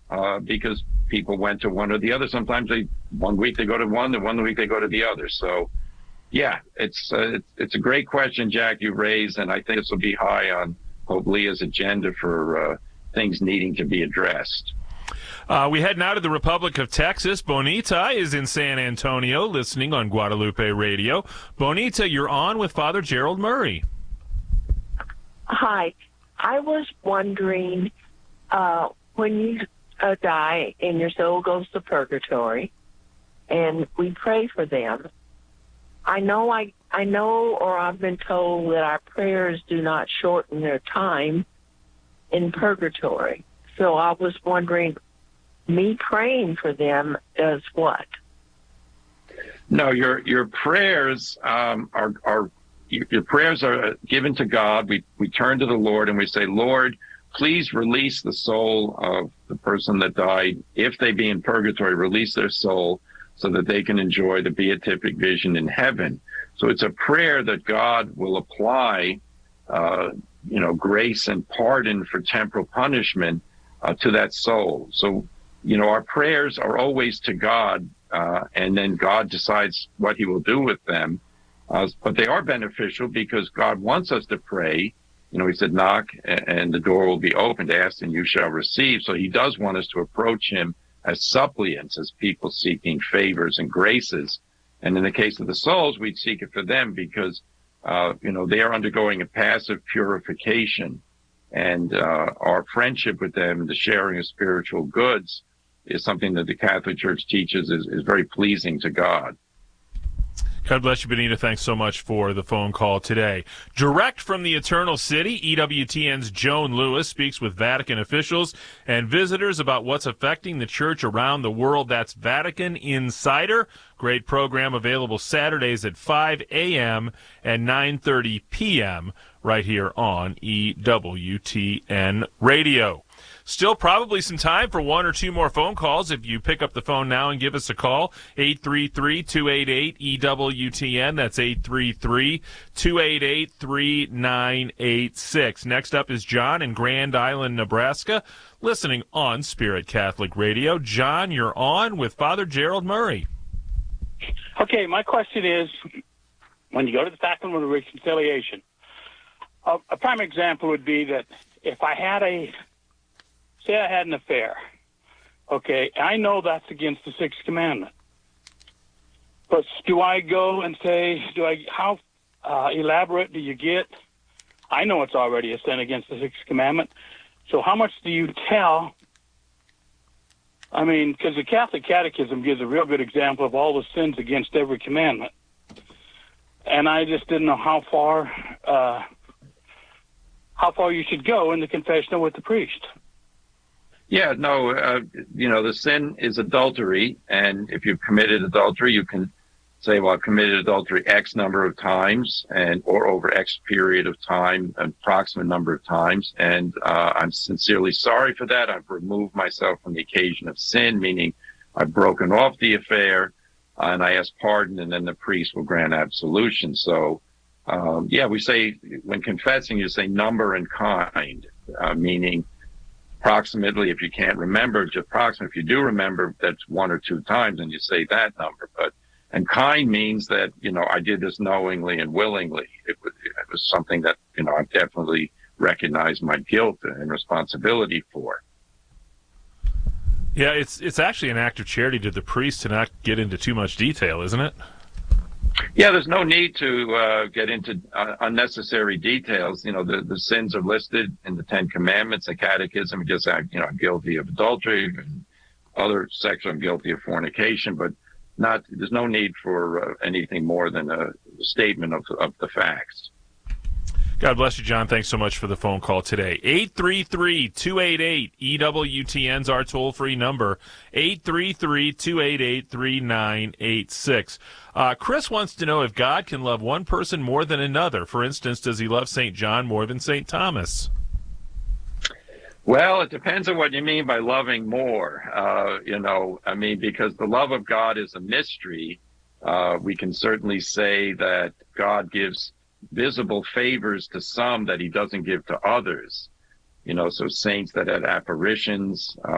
because people went to one or the other. Sometimes one week they go to one, and one week they go to the other. So, yeah, it's a great question, Jack, you raised, and I think this will be high on Pope Leo's agenda for things needing to be addressed. We head now to the Republic of Texas. Bonita is in San Antonio listening on Guadalupe Radio. Bonita, you're on with Father Gerald Murray. Hi. I was wondering, when you die and your soul goes to purgatory, and we pray for them, I know or I've been told that our prayers do not shorten their time in purgatory. So I was wondering, me praying for them does what? No, your prayers your prayers are given to God. We turn to the Lord and we say, Lord, please release the soul of the person that died. If they be in purgatory, release their soul so that they can enjoy the beatific vision in heaven. So it's a prayer that God will apply, grace and pardon for temporal punishment to that soul. So, our prayers are always to God, and then God decides what he will do with them. But they are beneficial because God wants us to pray. He said, knock and the door will be opened, ask and you shall receive. So he does want us to approach him as suppliants, as people seeking favors and graces. And in the case of the souls, we'd seek it for them because, they are undergoing a passive purification. And our friendship with them, the sharing of spiritual goods, is something that the Catholic Church teaches is very pleasing to God. God bless you, Benita. Thanks so much for the phone call today. Direct from the Eternal City, EWTN's Joan Lewis speaks with Vatican officials and visitors about what's affecting the church around the world. That's Vatican Insider. Great program available Saturdays at 5 a.m. and 9:30 p.m. right here on EWTN Radio. Still probably some time for one or two more phone calls. If you pick up the phone now and give us a call, 833-288-EWTN. That's 833-288-3986. Next up is John in Grand Island, Nebraska, listening on Spirit Catholic Radio. John, you're on with Father Gerald Murray. Okay, my question is, when you go to the Sacrament of Reconciliation, a prime example would be that if I had say I had an affair, okay, I know that's against the Sixth Commandment. But do I go and say, how elaborate do you get? I know it's already a sin against the Sixth Commandment. So how much do you tell? I mean, because the Catholic Catechism gives a real good example of all the sins against every commandment. And I just didn't know how far you should go in the confessional with the priest. Yeah, no, the sin is adultery, and if you've committed adultery, you can say, well, I've committed adultery X number of times, or over X period of time, an approximate number of times, and I'm sincerely sorry for that. I've removed myself from the occasion of sin, meaning I've broken off the affair, and I ask pardon, and then the priest will grant absolution. So, we say, when confessing, you say number and kind, meaning approximately, if you can't remember, just approximately. If you do remember, that's one or two times, and you say that number. And kind means that, I did this knowingly and willingly. It was something that, I definitely recognized my guilt and responsibility for. Yeah, it's actually an act of charity to the priest to not get into too much detail, isn't it? Yeah, there's no need to get into unnecessary details. The sins are listed in the Ten Commandments, the Catechism. Just, I'm guilty of adultery and other sexual. I'm guilty of fornication, but there's no need for anything more than a statement of the facts. God bless you, John. Thanks so much for the phone call today. 833-288-EWTN's our toll-free number, 833-288-3986. Chris wants to know if God can love one person more than another. For instance, does he love St. John more than St. Thomas? Well, it depends on what you mean by loving more. Because the love of God is a mystery. We can certainly say that God gives visible favors to some that he doesn't give to others. So saints that had apparitions,